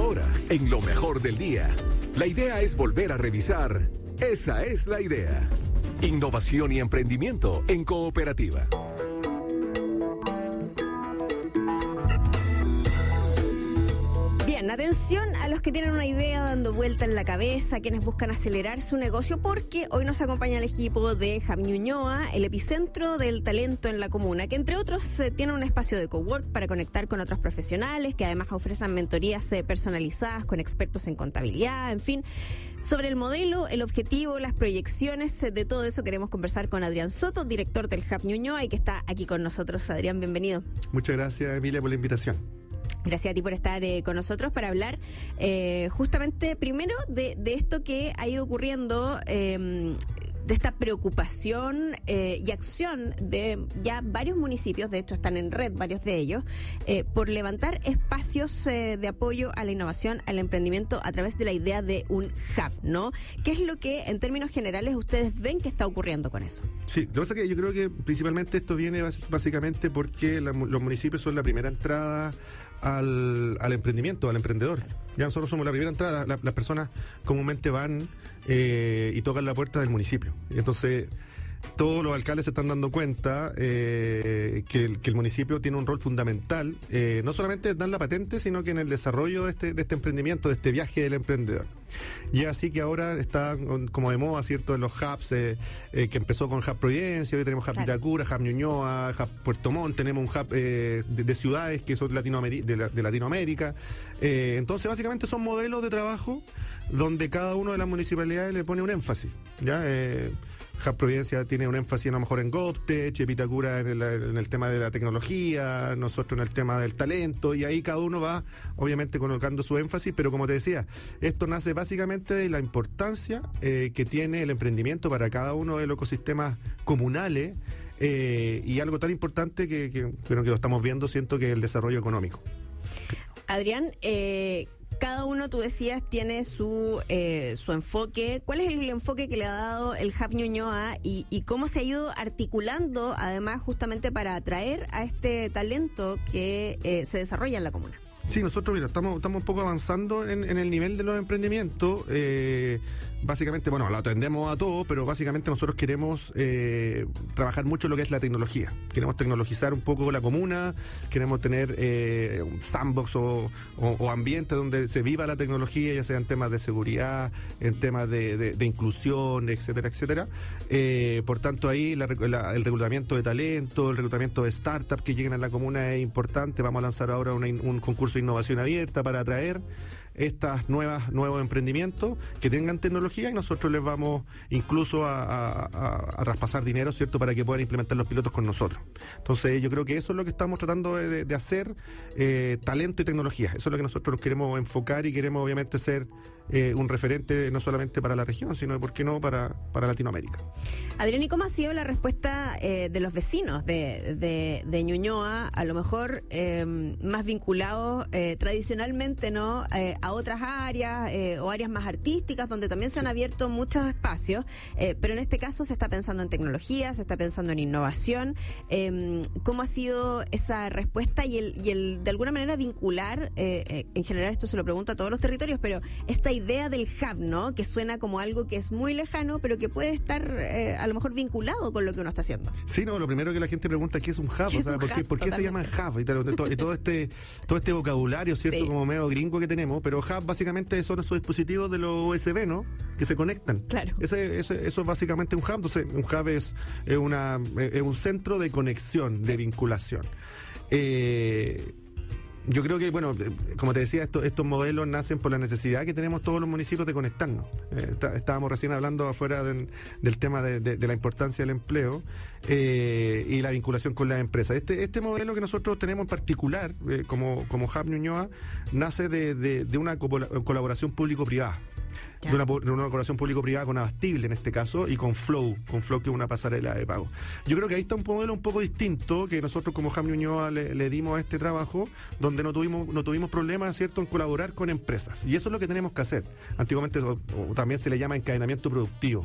ahora, en lo mejor del día. La idea es volver a revisar. Esa es la idea. Innovación y emprendimiento en cooperativa. Bien, atención a los que tienen una idea dando vuelta en la cabeza, quienes buscan acelerar su negocio, porque hoy nos acompaña el equipo de Hub Ñuñoa, el epicentro del talento en la comuna, que entre otros tiene un espacio de cowork para conectar con otros profesionales, que además ofrecen mentorías personalizadas con expertos en contabilidad, en fin. Sobre el modelo, el objetivo, las proyecciones, de todo eso queremos conversar con Adrián Soto, director del Hub Ñuñoa, y que está aquí con nosotros. Adrián, bienvenido. Muchas gracias, Emilia, por la invitación. Gracias a ti por estar con nosotros para hablar justamente primero de esto que ha ido ocurriendo, de esta preocupación y acción de ya varios municipios, de hecho están en red varios de ellos, por levantar espacios de apoyo a la innovación, al emprendimiento a través de la idea de un hub, ¿no? ¿Qué es lo que en términos generales ustedes ven que está ocurriendo con eso? Sí, lo que pasa es que yo creo que principalmente esto viene básicamente porque los municipios son la primera entrada al emprendimiento, al emprendedor. Ya nosotros somos la primera entrada, las personas comúnmente van y tocan la puerta del municipio. Y entonces todos los alcaldes se están dando cuenta que el municipio tiene un rol fundamental, no solamente en dar la patente, sino que en el desarrollo de este emprendimiento, de este viaje del emprendedor. Y así que ahora está como de moda, ¿cierto?, en los hubs, que empezó con Hub Providencia, hoy tenemos Hub Vitacura, Hub Ñuñoa, Hub Puerto Montt, tenemos un hub de ciudades que son de Latinoamérica. Entonces básicamente son modelos de trabajo donde cada una de las municipalidades le pone un énfasis, ¿ya? Hub Providencia tiene un énfasis a lo mejor en GovTech, Vitacura en el tema de la tecnología, nosotros en el tema del talento, y ahí cada uno va obviamente colocando su énfasis, pero como te decía, esto nace básicamente de la importancia que tiene el emprendimiento para cada uno de los ecosistemas comunales, y algo tan importante que lo estamos viendo, siento que es el desarrollo económico. Adrián, cada uno, tú decías, tiene su enfoque. ¿Cuál es el enfoque que le ha dado el Hub Ñuñoa y cómo se ha ido articulando, además, justamente para atraer a este talento que se desarrolla en la comuna? Sí, nosotros, mira, estamos un poco avanzando en el nivel de los emprendimientos. Básicamente, bueno, lo atendemos a todos, pero básicamente nosotros queremos trabajar mucho en lo que es la tecnología. Queremos tecnologizar un poco la comuna, queremos tener un sandbox o ambiente donde se viva la tecnología, ya sea en temas de seguridad, en temas de inclusión, etcétera, etcétera. Por tanto, ahí el reclutamiento de talento, el reclutamiento de startups que lleguen a la comuna es importante. Vamos a lanzar ahora un concurso de innovación abierta para atraer estas nuevos emprendimientos que tengan tecnología, y nosotros les vamos incluso a traspasar dinero, ¿cierto?, para que puedan implementar los pilotos con nosotros. Entonces yo creo que eso es lo que estamos tratando de hacer, talento y tecnología. Eso es lo que nosotros queremos enfocar y queremos obviamente ser un referente no solamente para la región, sino, ¿por qué no?, para Latinoamérica. Adrián, ¿y cómo ha sido la respuesta de los vecinos de Ñuñoa, a lo mejor más vinculados tradicionalmente, ¿no?, a otras áreas o áreas más artísticas, donde también se han abierto muchos espacios, pero en este caso se está pensando en tecnología, se está pensando en innovación? ¿Cómo ha sido esa respuesta y el de alguna manera vincular, en general esto se lo pregunto a todos los territorios, pero esta idea del hub, ¿no?, que suena como algo que es muy lejano, pero que puede estar a lo mejor vinculado con lo que uno está haciendo? Sí, no, lo primero que la gente pregunta, ¿qué es un hub? O sea, ¿por qué se llama hub? Y todo este vocabulario, ¿cierto?, sí, como medio gringo que tenemos, pero hub básicamente son esos dispositivos de los USB, ¿no?, que se conectan. Claro. Eso es básicamente un hub. Entonces, un hub es un centro de conexión, de vinculación. Yo creo que, bueno, como te decía, estos modelos nacen por la necesidad que tenemos todos los municipios de conectarnos. Estábamos recién hablando afuera del tema de la importancia del empleo y la vinculación con las empresas. Este modelo que nosotros tenemos en particular, como Hub Ñuñoa, nace de una colaboración público-privada. De una colaboración público-privada con Abastible en este caso, y con Flow, que es una pasarela de pago. Yo creo que ahí está un modelo un poco distinto, que nosotros como Hub Ñuñoa le dimos a este trabajo, donde no tuvimos problemas, ¿cierto?, en colaborar con empresas. Y eso es lo que tenemos que hacer. Antiguamente o también se le llama encadenamiento productivo.